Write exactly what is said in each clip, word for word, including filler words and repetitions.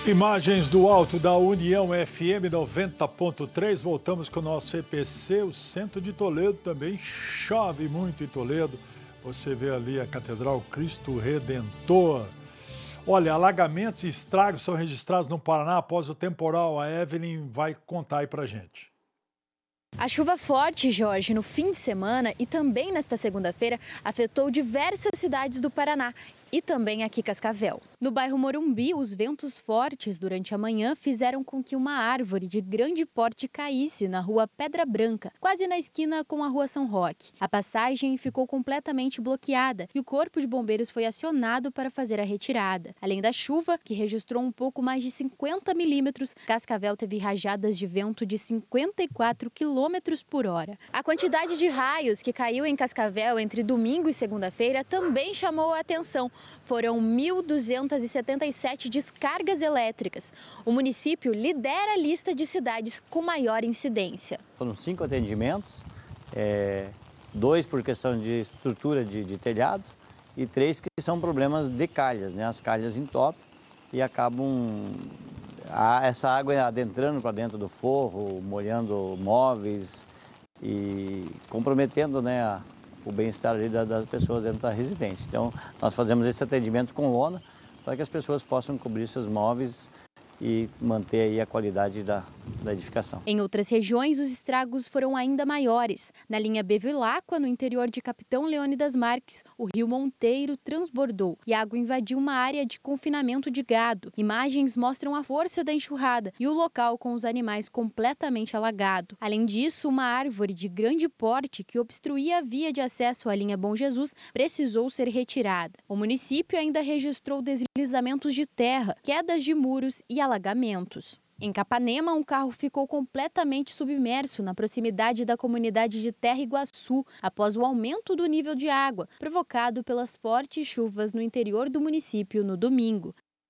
Imagens do alto da União F M noventa ponto três. Voltamos com o nosso E P C. O centro de Toledo também chove muito em Toledo. Você vê ali a Catedral Cristo Redentor. Olha, alagamentos e estragos são registrados no Paraná após o temporal. A Evelyn vai contar aí pra gente. A chuva forte, Jorge, no fim de semana e também nesta segunda-feira, afetou diversas cidades do Paraná e também aqui Cascavel. No bairro Morumbi, os ventos fortes durante a manhã fizeram com que uma árvore de grande porte caísse na rua Pedra Branca, quase na esquina com a rua São Roque. A passagem ficou completamente bloqueada e o corpo de bombeiros foi acionado para fazer a retirada. Além da chuva, que registrou um pouco mais de cinquenta milímetros, Cascavel teve rajadas de vento de cinquenta e quatro quilômetros por hora. A quantidade de raios que caiu em Cascavel entre domingo e segunda-feira também chamou a atenção. Foram mil duzentas e setenta e sete descargas elétricas. O município lidera a lista de cidades com maior incidência. Foram cinco atendimentos, é, dois por questão de estrutura de, de telhado e três que são problemas de calhas, né? As calhas entopem e acabam a, essa água adentrando para dentro do forro, molhando móveis e comprometendo, né, a, o bem-estar ali das, das pessoas dentro da residência. Então, nós fazemos esse atendimento com lona para que as pessoas possam cobrir seus móveis e manter aí a qualidade da, da edificação. Em outras regiões, os estragos foram ainda maiores. Na linha Bevilacqua, no interior de Capitão Leônidas Marques, o rio Monteiro transbordou e a água invadiu uma área de confinamento de gado. Imagens mostram a força da enxurrada e o local com os animais completamente alagado. Além disso, uma árvore de grande porte que obstruía a via de acesso à linha Bom Jesus precisou ser retirada. O município ainda registrou deslizamentos de terra, quedas de muros e alagamentos. Em Capanema, um carro ficou completamente submerso na proximidade da comunidade de Terra Iguaçu, após o aumento do nível de água, provocado pelas fortes chuvas no interior do município no domingo.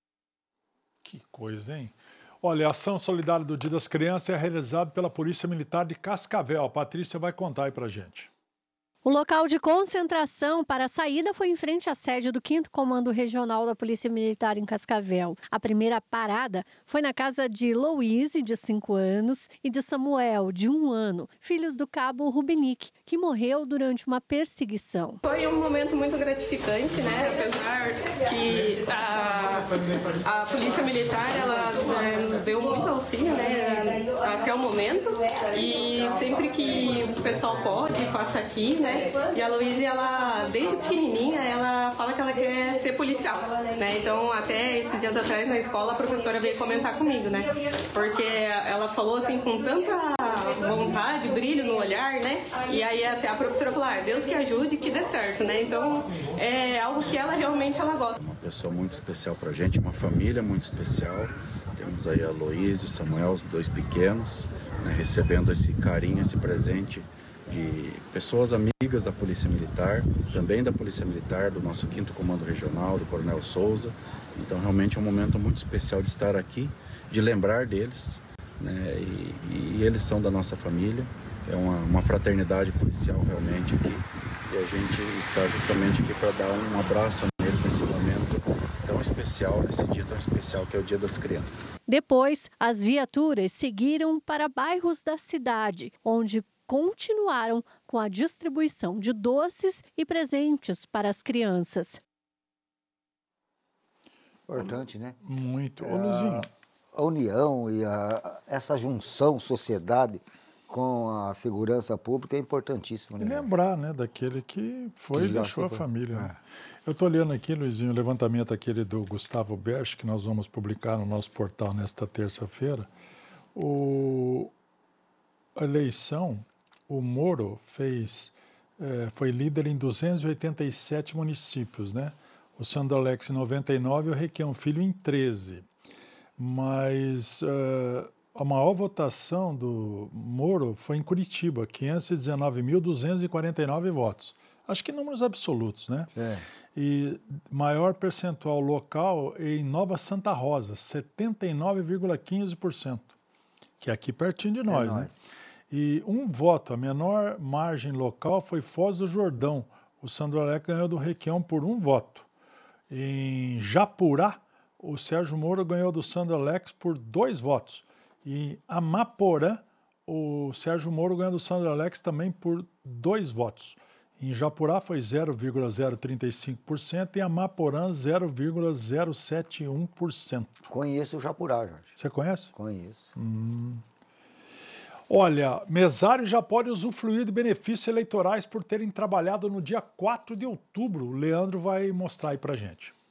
Que coisa, hein? Olha, a ação solidária do Dia das Crianças é realizada pela Polícia Militar de Cascavel. A Patrícia vai contar aí pra gente. O local de concentração para a saída foi em frente à sede do quinto Comando Regional da Polícia Militar em Cascavel. A primeira parada foi na casa de Louise, de cinco anos, e de Samuel, de um ano, filhos do cabo Rubinic, que morreu durante uma perseguição. Foi um momento muito gratificante, né? Apesar que a, a Polícia Militar ela, né, nos deu muito auxílio, né, até o momento. E sempre que o pessoal pode, passa aqui, né? E a Louise, ela, desde pequenininha, ela fala que ela quer ser policial, né? Então, até esses dias atrás na escola, a professora veio comentar comigo, né? Porque ela falou assim com tanta vontade, brilho no olhar, né? E aí até a professora falou, ah, Deus que ajude, que dê certo, né? Então, é algo que ela realmente ela gosta. Uma pessoa muito especial pra gente, uma família muito especial. Temos aí a Louise e o Samuel, os dois pequenos, né, recebendo esse carinho, esse presente de pessoas amigas da Polícia Militar, também da Polícia Militar, do nosso quinto Comando Regional, do Coronel Souza. Então, realmente é um momento muito especial de estar aqui, de lembrar deles, né? E, e eles são da nossa família. É uma, uma fraternidade policial realmente aqui. E a gente está justamente aqui para dar um abraço neles nesse momento tão especial, nesse dia tão especial que é o Dia das Crianças. Depois, as viaturas seguiram para bairros da cidade, onde continuaram com a distribuição de doces e presentes para as crianças. Importante, né? Muito. É, Ô, Luizinho. A união e a, essa junção, sociedade, com a segurança pública é importantíssima. E né? lembrar, né, daquele que foi e deixou a família. Né? Eu estou olhando aqui, Luizinho, o levantamento aquele do Gustavo Berch, que nós vamos publicar no nosso portal nesta terça-feira. O... A eleição, o Moro fez, eh, foi líder em duzentos e oitenta e sete municípios, né? O Sandro Alex em noventa e nove e o Requião Filho em treze. Mas uh, a maior votação do Moro foi em Curitiba, quinhentos e dezenove mil duzentos e quarenta e nove votos. Acho que números absolutos, né? É. E maior percentual local em Nova Santa Rosa, setenta e nove vírgula quinze por cento, que é aqui pertinho de nós, é né? Nós. E um voto, a menor margem local foi Foz do Jordão. O Sandro Alex ganhou do Requião por um voto. Em Japurá, o Sérgio Moro ganhou do Sandro Alex por dois votos. E em Amaporã, o Sérgio Moro ganhou do Sandro Alex também por dois votos. Em Japurá foi zero vírgula zero trinta e cinco por cento e em Amaporã zero vírgula zero setenta e um por cento. Conheço o Japurá, Jorge. Você conhece? Conheço. Hum. Olha, mesário já pode usufruir de benefícios eleitorais por terem trabalhado no dia quatro de outubro. O Leandro vai mostrar aí pra gente.